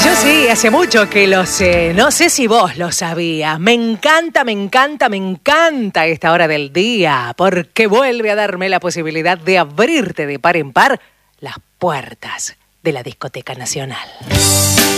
Yo sí, hace mucho que lo sé. No sé si vos lo sabías. Me encanta esta hora del día, porque vuelve a darme la posibilidad de abrirte de par en par las puertas de la Discoteca Nacional.